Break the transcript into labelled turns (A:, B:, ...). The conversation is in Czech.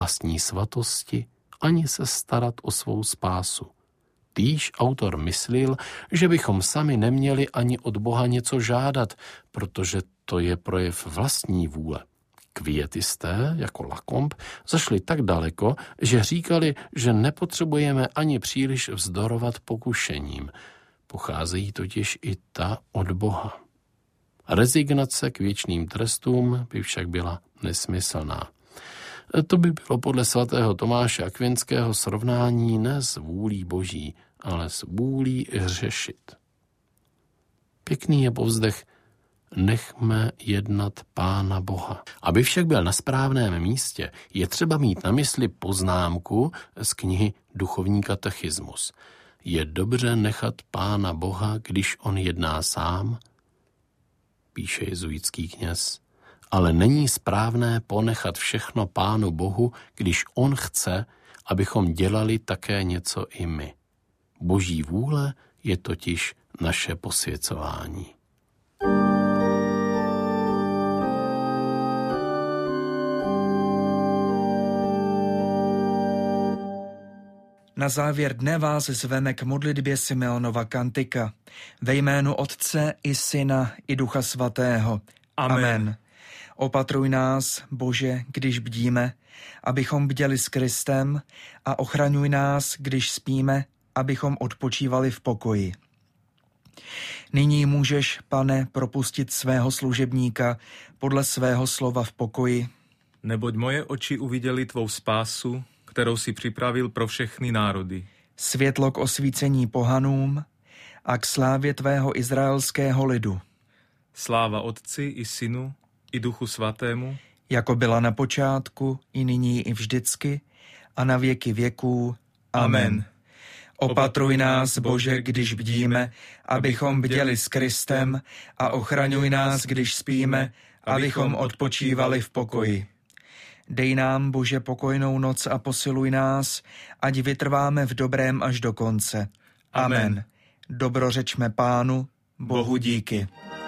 A: vlastní svatosti, ani se starat o svou spásu. Týž autor myslil, že bychom sami neměli ani od Boha něco žádat, protože to je projev vlastní vůle. Květisté, jako Lacombe, zašli tak daleko, že říkali, že nepotřebujeme ani příliš vzdorovat pokušením. Pocházejí totiž i ta od Boha. Rezignace k věčným trestům by však byla nesmyslná. To by bylo podle svatého Tomáše Akvinského srovnání ne s vůlí Boží, ale s vůlí hřešit. Pěkný je povzdech: nechme jednat Pána Boha. Aby však byl na správném místě, je třeba mít na mysli poznámku z knihy Duchovní katechismus. Je dobře nechat Pána Boha, když on jedná sám, píše jezuitský kněz, ale není správné ponechat všechno Pánu Bohu, když on chce, abychom dělali také něco i my. Boží vůle je totiž naše posvěcování.
B: Na závěr dne vás zveme k modlitbě Simeonova kantika. Ve jménu Otce i Syna i Ducha Svatého. Amen. Opatruj nás, Bože, když bdíme, abychom bděli s Kristem, a ochraňuj nás, když spíme, abychom odpočívali v pokoji. Nyní můžeš, Pane, propustit svého služebníka podle svého slova v pokoji.
C: Neboť moje oči uviděli tvou spásu, kterou si připravil pro všechny národy.
B: Světlo k osvícení pohanům a k slávě tvého izraelského lidu.
C: Sláva Otci i Synu i Duchu Svatému,
B: jako byla na počátku, i nyní, i vždycky, a na věky věků. Amen. Opatruj nás, Bože, když bdíme, abychom bděli s Kristem, a ochraňuj nás, když spíme, abychom odpočívali v pokoji. Dej nám, Bože, pokojnou noc a posiluj nás, ať vytrváme v dobrém až do konce. Amen. Dobrořečme Pánu, Bohu díky.